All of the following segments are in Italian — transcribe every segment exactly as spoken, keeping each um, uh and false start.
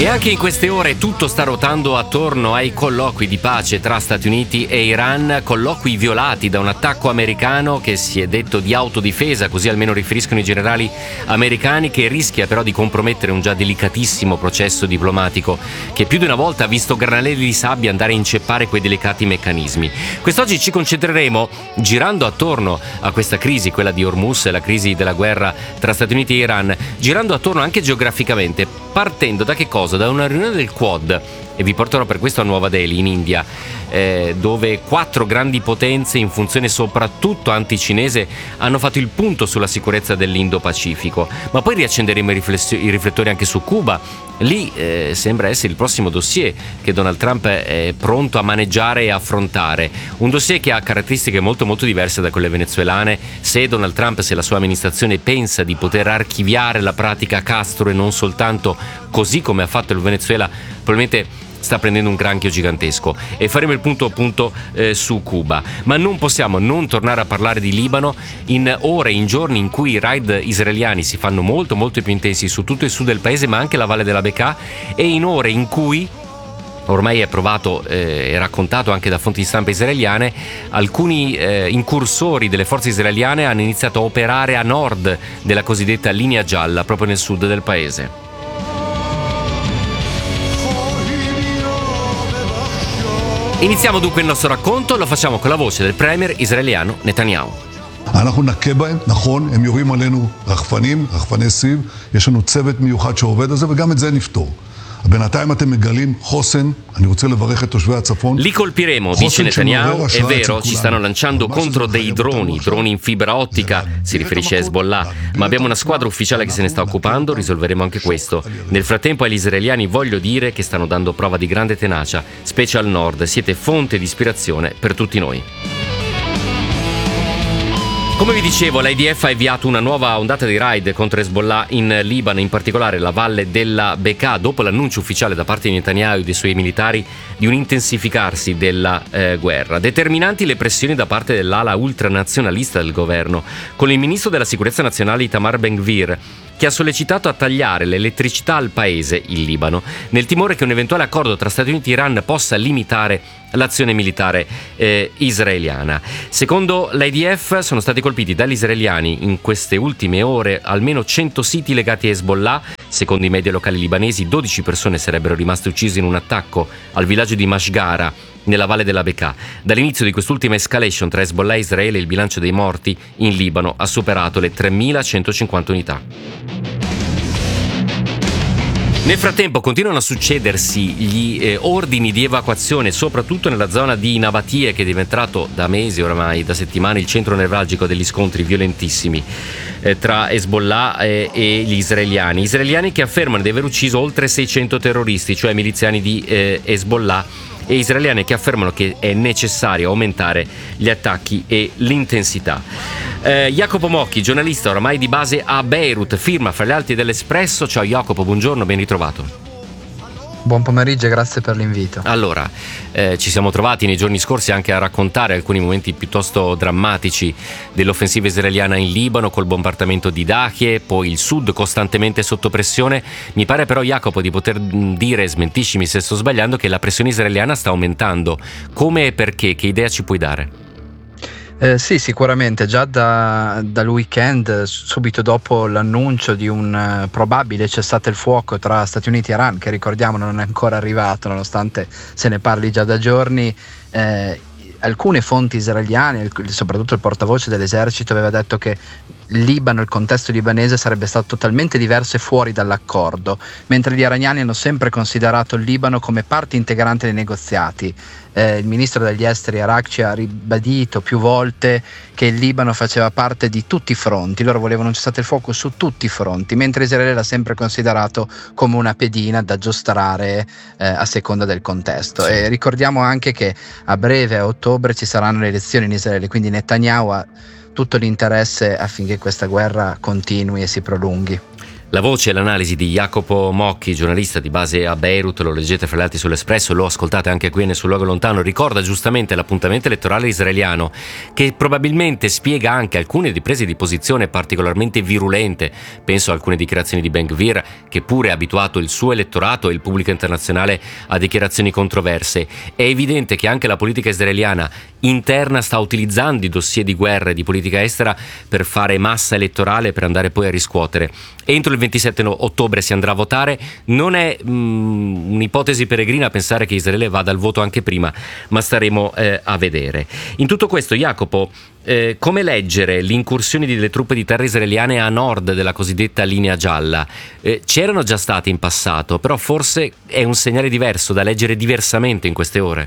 E anche in queste ore tutto sta ruotando attorno ai colloqui di pace tra Stati Uniti e Iran, colloqui violati da un attacco americano che si è detto di autodifesa, così almeno riferiscono i generali americani, che rischia però di compromettere un già delicatissimo processo diplomatico che più di una volta ha visto granelli di sabbia andare a inceppare quei delicati meccanismi. Quest'oggi ci concentreremo, girando attorno a questa crisi, quella di Hormuz, la crisi della guerra tra Stati Uniti e Iran, girando attorno anche geograficamente, partendo da che cosa? Da una riunione del Quad, e vi porterò per questo a Nuova Delhi in India, eh, dove quattro grandi potenze in funzione soprattutto anticinese hanno fatto il punto sulla sicurezza dell'Indo-Pacifico. Ma poi riaccenderemo i, riflessio- i riflettori anche su Cuba. Lì eh, sembra essere il prossimo dossier che Donald Trump è pronto a maneggiare e affrontare, un dossier che ha caratteristiche molto molto diverse da quelle venezuelane. Se Donald Trump, se la sua amministrazione pensa di poter archiviare la pratica Castro e non soltanto così come ha fatto il Venezuela, probabilmente sta prendendo un granchio gigantesco. E faremo il punto appunto eh, su Cuba. Ma non possiamo non tornare a parlare di Libano in ore, in giorni in cui i raid israeliani si fanno molto molto più intensi su tutto il sud del paese, ma anche la valle della Bekaa, e in ore in cui ormai è provato eh, e raccontato anche da fonti di stampa israeliane, alcuni eh, incursori delle forze israeliane hanno iniziato a operare a nord della cosiddetta linea gialla, proprio nel sud del paese. Iniziamo dunque il nostro racconto, lo facciamo con la voce del premier israeliano Netanyahu. אנחנו נכה בהם, נכון, הם יורים עלינו רחפנים, רחפני סיב, יש לנו צוות מיוחד שעובד על זה וגם את זה נפתור. בינתיים אתם מגלים חוסן, אני רוצה לברך את תושבי הצפון. Li colpiremo, dice Netanyahu, è vero, ci stanno lanciando contro dei droni, droni in fibra ottica, si riferisce a Hezbollah, ma abbiamo una squadra ufficiale che se ne sta occupando, risolveremo anche questo. Nel frattempo agli israeliani voglio dire che stanno dando prova di grande tenacia, specie al nord, siete fonte di ispirazione per tutti noi. Come vi dicevo, l'I D F ha avviato una nuova ondata di raid contro Hezbollah in Libano, in particolare la valle della Bekaa, dopo l'annuncio ufficiale da parte di Netanyahu e dei suoi militari di un intensificarsi della eh, guerra. Determinanti le pressioni da parte dell'ala ultranazionalista del governo, con il ministro della sicurezza nazionale Itamar Ben-Gvir, che ha sollecitato a tagliare l'elettricità al paese, il Libano, nel timore che un eventuale accordo tra Stati Uniti e Iran possa limitare l'azione militare eh, israeliana. Secondo l'I D F sono stati colpiti dagli israeliani in queste ultime ore almeno cento siti legati a Hezbollah. Secondo i media locali libanesi, dodici persone sarebbero rimaste uccise in un attacco al villaggio di Mashgara, nella valle della Bekaa. Dall'inizio di quest'ultima escalation tra Hezbollah e Israele, il bilancio dei morti in Libano ha superato le tremilacentocinquanta unità. Nel frattempo continuano a succedersi gli eh, ordini di evacuazione, soprattutto nella zona di Nabatie, che è diventato da mesi oramai, da settimane, il centro nevralgico degli scontri violentissimi eh, tra Hezbollah eh, e gli israeliani. Israeliani che affermano di aver ucciso oltre seicento terroristi, cioè miliziani di eh, Hezbollah, e israeliani che affermano che è necessario aumentare gli attacchi e l'intensità. Eh, Jacopo Mocchi, giornalista oramai di base a Beirut, firma fra gli altri dell'Espresso. Ciao Jacopo, buongiorno, ben ritrovato. Buon pomeriggio e grazie per l'invito. Allora, eh, ci siamo trovati nei giorni scorsi anche a raccontare alcuni momenti piuttosto drammatici dell'offensiva israeliana in Libano, col bombardamento di Dahie, poi il sud costantemente sotto pressione. Mi pare però, Jacopo, di poter dire, smentiscimi se sto sbagliando, che la pressione israeliana sta aumentando. Come e perché? Che idea ci puoi dare? Eh, sì, sicuramente già da, dal weekend, subito dopo l'annuncio di un uh, probabile cessate il fuoco tra Stati Uniti e Iran, che ricordiamo non è ancora arrivato nonostante se ne parli già da giorni, eh, alcune fonti israeliane, soprattutto il portavoce dell'esercito, aveva detto che il Libano, il contesto libanese sarebbe stato totalmente diverso e fuori dall'accordo, mentre gli iraniani hanno sempre considerato il Libano come parte integrante dei negoziati. Eh, il ministro degli esteri Arakci ha ribadito più volte che il Libano faceva parte di tutti i fronti, loro volevano un cessate il fuoco su tutti i fronti, mentre Israele l'ha sempre considerato come una pedina da giostrare eh, a seconda del contesto. E ricordiamo anche che a breve, a ottobre, ci saranno le elezioni in Israele, quindi Netanyahu ha tutto l'interesse affinché questa guerra continui e si prolunghi. La voce e l'analisi di Jacopo Mocchi, giornalista di base a Beirut, lo leggete fra l'altro sull'Espresso, lo ascoltate anche qui nel Sul Luogo Lontano, ricorda giustamente l'appuntamento elettorale israeliano, che probabilmente spiega anche alcune prese di posizione particolarmente virulente. Penso a alcune dichiarazioni di Ben Gvir, che pure ha abituato il suo elettorato e il pubblico internazionale a dichiarazioni controverse. È evidente che anche la politica israeliana interna sta utilizzando i dossier di guerra e di politica estera per fare massa elettorale, per andare poi a riscuotere. Entro il ventisette ottobre si andrà a votare. Non è mh, un'ipotesi peregrina pensare che Israele vada al voto anche prima, ma staremo eh, a vedere. In tutto questo, Jacopo, eh, come leggere le incursioni delle truppe di terra israeliane a nord della cosiddetta linea gialla? Eh, c'erano già state in passato, però forse è un segnale diverso da leggere diversamente in queste ore.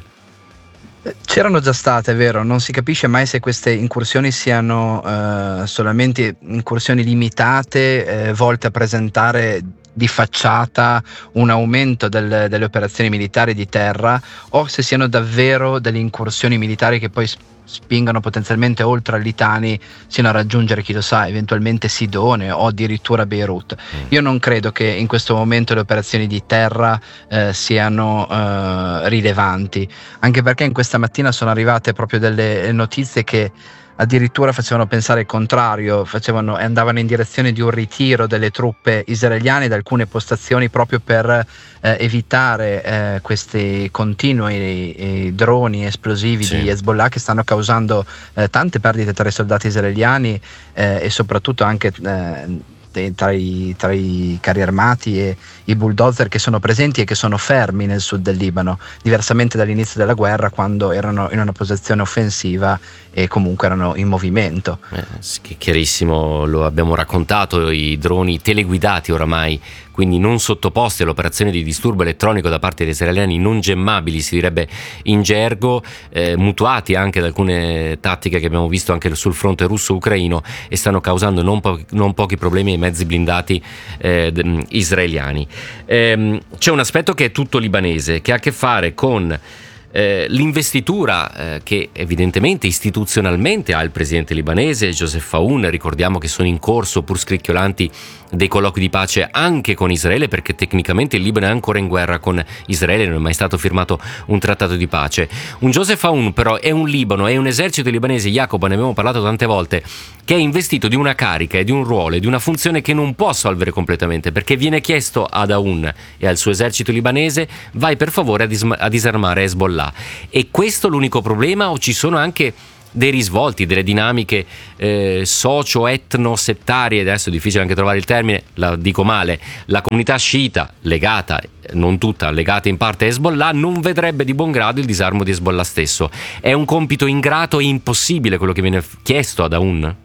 C'erano già state, è vero, non si capisce mai se queste incursioni siano uh, solamente incursioni limitate, eh, volte a presentare di facciata un aumento del, delle operazioni militari di terra, o se siano davvero delle incursioni militari che poi spingano potenzialmente oltre al Litani sino a raggiungere, chi lo sa, eventualmente Sidone o addirittura Beirut. Mm. Io non credo che in questo momento le operazioni di terra eh, siano eh, rilevanti, anche perché in questa mattina sono arrivate proprio delle notizie che addirittura facevano pensare il contrario, facevano, andavano in direzione di un ritiro delle truppe israeliane da alcune postazioni proprio per eh, evitare eh, questi continui eh, droni esplosivi sì. di Hezbollah, che stanno causando eh, tante perdite tra i soldati israeliani eh, e soprattutto anche eh, Tra i, tra i carri armati e i bulldozer che sono presenti e che sono fermi nel sud del Libano, diversamente dall'inizio della guerra, quando erano in una posizione offensiva e comunque erano in movimento. Eh, chiarissimo, lo abbiamo raccontato, i droni teleguidati oramai, quindi non sottoposti all'operazione di disturbo elettronico da parte degli israeliani, non gemmabili si direbbe in gergo, eh, mutuati anche da alcune tattiche che abbiamo visto anche sul fronte russo-ucraino, e stanno causando non, po- non pochi problemi ai mezzi blindati eh, d- israeliani. Ehm, c'è un aspetto che è tutto libanese, che ha a che fare con Eh, l'investitura eh, che evidentemente istituzionalmente ha il presidente libanese Joseph Aoun. Ricordiamo che sono in corso, pur scricchiolanti, dei colloqui di pace anche con Israele, perché tecnicamente il Libano è ancora in guerra con Israele, non è mai stato firmato un trattato di pace. Un Joseph Aoun però è un Libano, è un esercito libanese, Jacopo, ne abbiamo parlato tante volte, che è investito di una carica e di un ruolo e di una funzione che non può assolvere completamente, perché viene chiesto ad Aoun e al suo esercito libanese: vai per favore a, dis- a disarmare Hezbollah. E questo l'unico problema, o ci sono anche dei risvolti, delle dinamiche eh, socio-etno-settarie? Adesso è difficile anche trovare il termine, la dico male. La comunità sciita, legata, non tutta, legata in parte a Hezbollah, non vedrebbe di buon grado il disarmo di Hezbollah stesso. È un compito ingrato e impossibile quello che viene chiesto ad Aoun?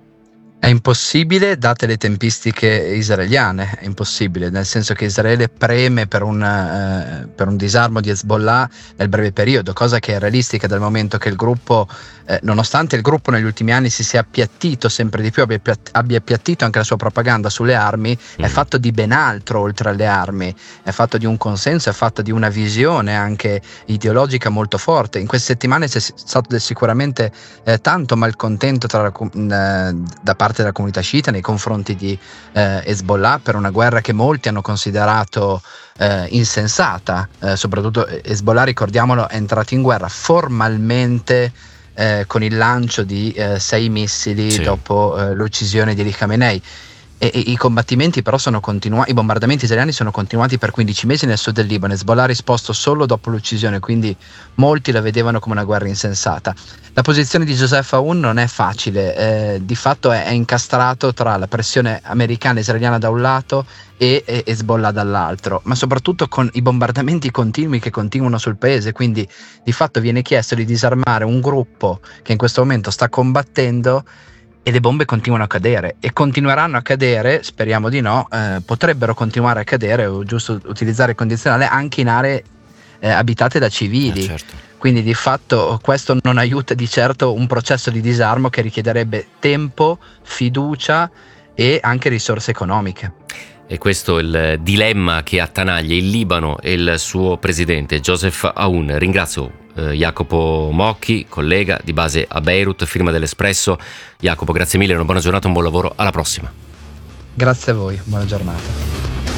È impossibile, date le tempistiche israeliane, è impossibile, nel senso che Israele preme per un, eh, per un disarmo di Hezbollah nel breve periodo, cosa che è realistica dal momento che il gruppo, eh, nonostante il gruppo negli ultimi anni si sia appiattito sempre di più, abbia, abbia appiattito anche la sua propaganda sulle armi, mm. è fatto di ben altro oltre alle armi, è fatto di un consenso, è fatto di una visione anche ideologica molto forte. In queste settimane c'è stato sicuramente eh, tanto malcontento tra la, eh, da parte della comunità sciita nei confronti di eh, Hezbollah per una guerra che molti hanno considerato eh, insensata, eh, soprattutto Hezbollah, ricordiamolo, è entrato in guerra formalmente eh, con il lancio di eh, sei missili sì. dopo eh, l'uccisione di Ali Khamenei. E, e i combattimenti però sono continuati, i bombardamenti israeliani sono continuati per quindici mesi nel sud del Libano. Hezbollah ha risposto solo dopo l'uccisione, quindi molti la vedevano come una guerra insensata. La posizione di Joseph Aoun non è facile, eh, di fatto è, è incastrato tra la pressione americana e israeliana da un lato e, e Hezbollah dall'altro, ma soprattutto con i bombardamenti continui che continuano sul paese, quindi di fatto viene chiesto di disarmare un gruppo che in questo momento sta combattendo e le bombe continuano a cadere e continueranno a cadere, speriamo di no, eh, potrebbero continuare a cadere, o giusto utilizzare il condizionale, anche in aree eh, abitate da civili. Eh, certo. Quindi di fatto questo non aiuta di certo un processo di disarmo che richiederebbe tempo, fiducia e anche risorse economiche. E questo è il dilemma che attanaglia il Libano e il suo presidente Joseph Aoun. Ringrazio eh, Jacopo Mocchi, collega di base a Beirut, firma dell'Espresso. Jacopo, grazie mille, una buona giornata, un buon lavoro, alla prossima. Grazie a voi, buona giornata.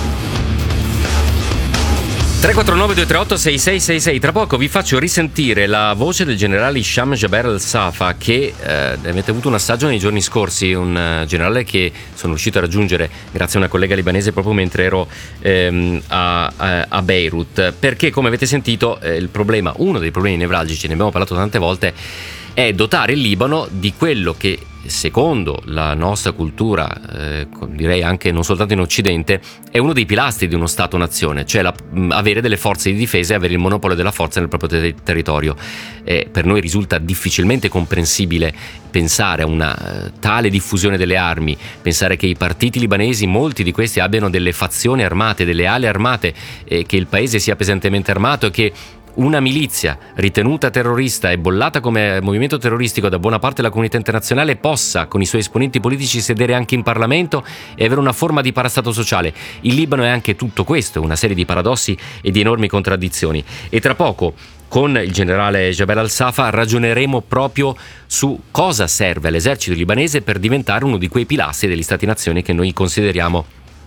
tre quattro nove due tre otto sei sei sei sei. Tra poco vi faccio risentire la voce del generale Hisham Jaber al-Safa, che eh, avete avuto un assaggio nei giorni scorsi, un uh, generale che sono riuscito a raggiungere grazie a una collega libanese proprio mentre ero ehm, a, a, a Beirut, perché come avete sentito eh, il problema, uno dei problemi nevralgici, ne abbiamo parlato tante volte, è dotare il Libano di quello che secondo la nostra cultura, eh, direi anche non soltanto in Occidente, è uno dei pilastri di uno Stato-nazione, cioè la, avere delle forze di difesa e avere il monopolio della forza nel proprio ter- territorio. Eh, per noi risulta difficilmente comprensibile pensare a una uh, tale diffusione delle armi, pensare che i partiti libanesi, molti di questi abbiano delle fazioni armate, delle ali armate, eh, che il paese sia pesantemente armato e che una milizia ritenuta terrorista e bollata come movimento terroristico da buona parte della comunità internazionale possa, con i suoi esponenti politici, sedere anche in Parlamento e avere una forma di parastato sociale. Il Libano è anche tutto questo, una serie di paradossi e di enormi contraddizioni. E tra poco, con il generale Jaber al-Safa, ragioneremo proprio su cosa serve all'esercito libanese per diventare uno di quei pilastri degli Stati-nazione che noi consideriamo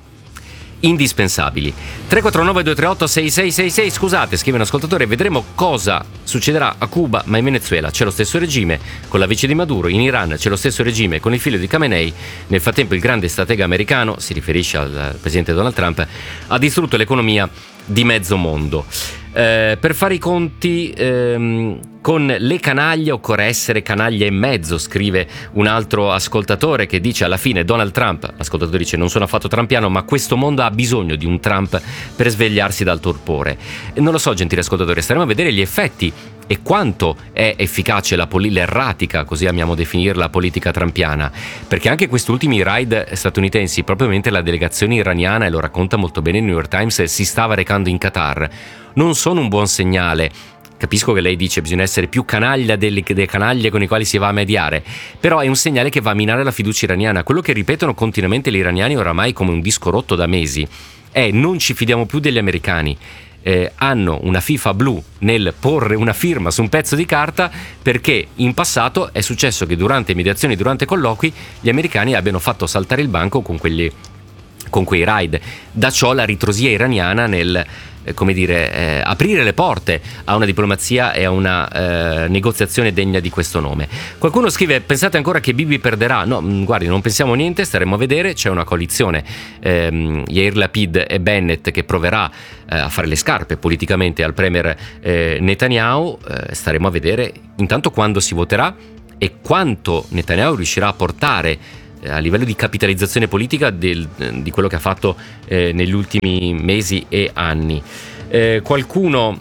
indispensabili. tre quattro nove due tre otto sei sei sei sei. Scusate, scrive un ascoltatore, vedremo cosa succederà a Cuba, ma in Venezuela c'è lo stesso regime con la vice di Maduro, in Iran c'è lo stesso regime con il figlio di Khamenei. Nel frattempo il grande stratega americano, si riferisce al presidente Donald Trump, ha distrutto l'economia di mezzo mondo. Eh, per fare i conti ehm, con le canaglie occorre essere canaglia e mezzo, scrive un altro ascoltatore, che dice alla fine Donald Trump, l'ascoltatore dice non sono affatto trumpiano, ma questo mondo ha bisogno di un Trump per svegliarsi dal torpore. E non lo so, gentile ascoltatore, staremo a vedere gli effetti e quanto è efficace la poli- l'erratica, così amiamo definirla, politica trumpiana, perché anche questi ultimi raid statunitensi, proprio mentre la delegazione iraniana, e lo racconta molto bene il New York Times, si stava recando in Qatar, non sono un buon segnale. Capisco che lei dice bisogna essere più canaglia delle, delle canaglie con i quali si va a mediare, però è un segnale che va a minare la fiducia iraniana. Quello che ripetono continuamente gli iraniani oramai come un disco rotto da mesi è: non ci fidiamo più degli americani. Eh, hanno una FIFA blu nel porre una firma su un pezzo di carta, perché in passato è successo che durante mediazioni, durante colloqui, gli americani abbiano fatto saltare il banco con quelli con quei raid. Da ciò la ritrosia iraniana nel eh, come dire eh, aprire le porte a una diplomazia e a una eh, negoziazione degna di questo nome. Qualcuno scrive: pensate ancora che Bibi perderà? No, mh, guardi, non pensiamo niente, staremo a vedere. C'è una coalizione ehm, Yair Lapid e Bennett che proverà eh, a fare le scarpe politicamente al premier eh, Netanyahu. Eh, staremo a vedere intanto quando si voterà e quanto Netanyahu riuscirà a portare a livello di capitalizzazione politica del, di quello che ha fatto eh, negli ultimi mesi e anni. Eh, qualcuno,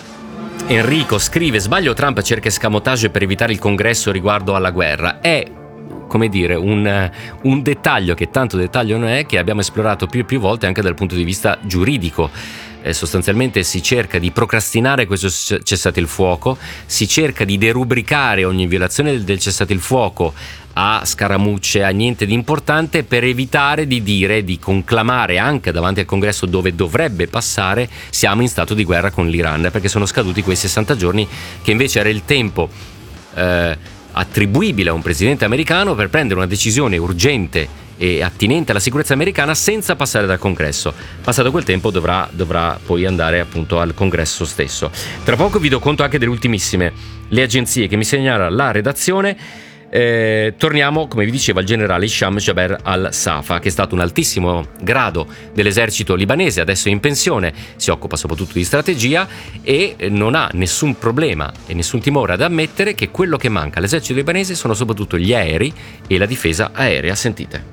Enrico, scrive: sbaglio, Trump cerca escamotage per evitare il congresso riguardo alla guerra. È, come dire, un, un dettaglio che tanto dettaglio non è, che abbiamo esplorato più e più volte anche dal punto di vista giuridico. Eh, sostanzialmente si cerca di procrastinare questo cessate il fuoco, si cerca di derubricare ogni violazione del, del cessate il fuoco a scaramucce, a niente di importante, per evitare di dire, di conclamare anche davanti al congresso, dove dovrebbe passare, siamo in stato di guerra con l'Iran, perché sono scaduti quei sessanta giorni che invece era il tempo eh, attribuibile a un presidente americano per prendere una decisione urgente e attinente alla sicurezza americana senza passare dal congresso. Passato quel tempo dovrà, dovrà poi andare appunto al congresso stesso. Tra poco vi do conto anche delle ultimissime le agenzie che mi segnala la redazione. Eh, torniamo, come vi dicevo, al generale Hisham Jaber al-Safa, che è stato un altissimo grado dell'esercito libanese, adesso è in pensione, si occupa soprattutto di strategia e non ha nessun problema e nessun timore ad ammettere che quello che manca all'esercito libanese sono soprattutto gli aerei e la difesa aerea. Sentite.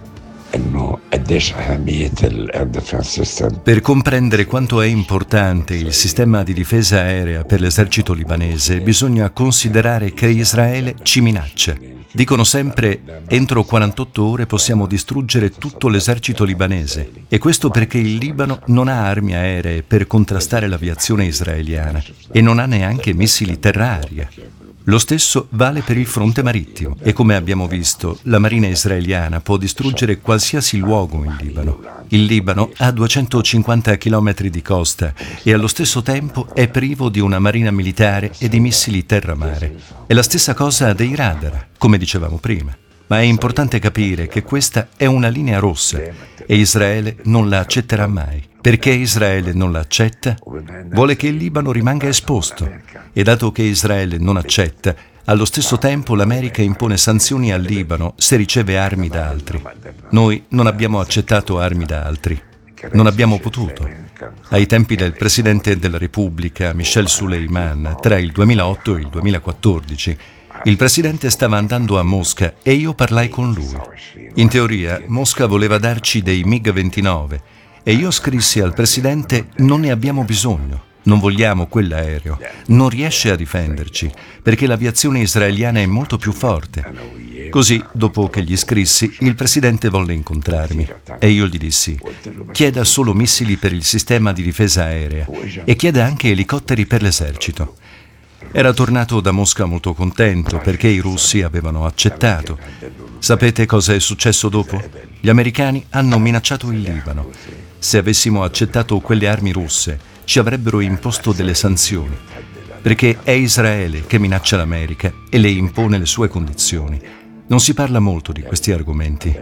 Per comprendere quanto è importante il sistema di difesa aerea per l'esercito libanese, bisogna considerare che Israele ci minaccia. Dicono sempre: entro quarantotto ore possiamo distruggere tutto l'esercito libanese, e questo perché il Libano non ha armi aeree per contrastare l'aviazione israeliana e non ha neanche missili terra-aria. Lo stesso vale per il fronte marittimo e, come abbiamo visto, la marina israeliana può distruggere qualsiasi luogo in Libano. Il Libano ha duecentocinquanta chilometri di costa e allo stesso tempo è privo di una marina militare e di missili terra-mare. È la stessa cosa dei radar, come dicevamo prima. Ma è importante capire che questa è una linea rossa e Israele non la accetterà mai. Perché Israele non la accetta? Vuole che il Libano rimanga esposto. E dato che Israele non accetta, allo stesso tempo l'America impone sanzioni al Libano se riceve armi da altri. Noi non abbiamo accettato armi da altri. Non abbiamo potuto. Ai tempi del Presidente della Repubblica, Michel Suleiman, tra il duemilaotto e il duemilaquattordici, il Presidente stava andando a Mosca e io parlai con lui. In teoria, Mosca voleva darci dei MiG ventinove e io scrissi al Presidente: non ne abbiamo bisogno. Non vogliamo quell'aereo, non riesce a difenderci, perché l'aviazione israeliana è molto più forte. Così, dopo che gli scrissi, il Presidente volle incontrarmi e io gli dissi: chieda solo missili per il sistema di difesa aerea e chieda anche elicotteri per l'esercito. Era tornato da Mosca molto contento perché i russi avevano accettato. Sapete cosa è successo dopo? Gli americani hanno minacciato il Libano. Se avessimo accettato quelle armi russe, ci avrebbero imposto delle sanzioni, perché è Israele che minaccia l'America e le impone le sue condizioni. Non si parla molto di questi argomenti.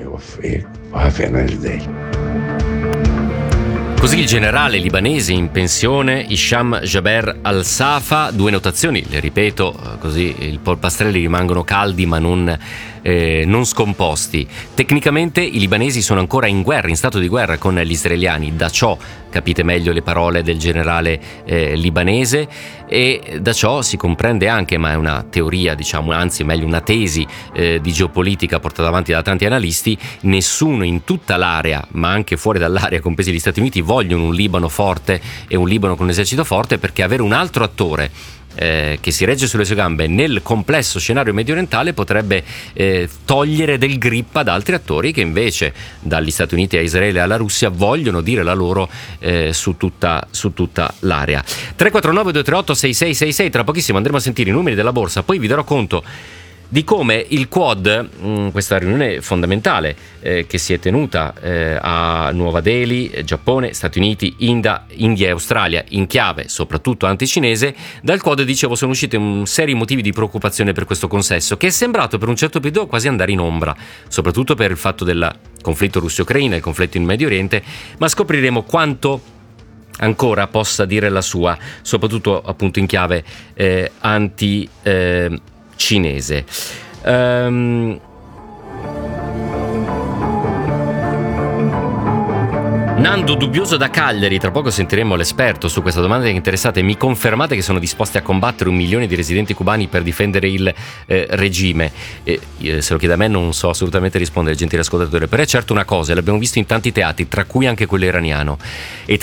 Così il generale libanese in pensione Hisham Jaber al-Safa. Due notazioni, le ripeto, così i polpastrelli rimangono caldi ma non, eh, non scomposti. Tecnicamente i libanesi sono ancora in guerra, in stato di guerra con gli israeliani. Da ciò capite meglio le parole del generale eh, libanese, e da ciò si comprende anche, ma è una teoria, diciamo, anzi meglio una tesi eh, di geopolitica portata avanti da tanti analisti: nessuno in tutta l'area, ma anche fuori dall'area, compresi gli Stati Uniti, vogliono un Libano forte e un Libano con un esercito forte, perché avere un altro attore eh, che si regge sulle sue gambe nel complesso scenario mediorientale potrebbe eh, togliere del grip ad altri attori che invece, dagli Stati Uniti a Israele alla Russia, vogliono dire la loro eh, su, tutta, su tutta l'area. tre quattro nove due tre otto sei sei sei sei. Tra pochissimo andremo a sentire i numeri della borsa, poi vi darò conto di come il Quad, mh, questa riunione fondamentale eh, che si è tenuta eh, a Nuova Delhi, Giappone, Stati Uniti, India, India e Australia, in chiave soprattutto anticinese, dal Quad, dicevo, sono usciti un seri motivi di preoccupazione per questo consesso, che è sembrato per un certo periodo quasi andare in ombra, soprattutto per il fatto del conflitto russo-ucraina, il conflitto in Medio Oriente, ma scopriremo quanto ancora possa dire la sua, soprattutto appunto in chiave eh, anti eh, cinese. Um, Nando Dubbioso da Cagliari, tra poco sentiremo l'esperto su questa domanda che interessate. Mi confermate che sono disposti a combattere un milione di residenti cubani per difendere il eh, regime? Eh, se lo chiede a me non so assolutamente rispondere, gentile ascoltatore, però è certo una cosa, l'abbiamo visto in tanti teatri, tra cui anche quello iraniano, e